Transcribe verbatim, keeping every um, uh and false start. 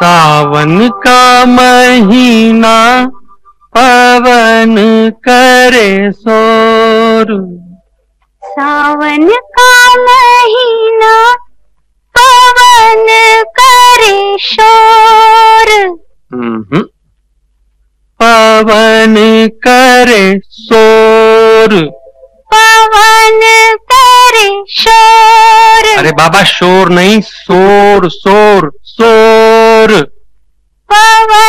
सावन का महीना पवन करे शोर। सावन का महीना पवन करे शोर। हम्म पवन करे शोर। पवन करे शोर। अरे बाबा शोर नहीं, शोर शोर शोर। पवन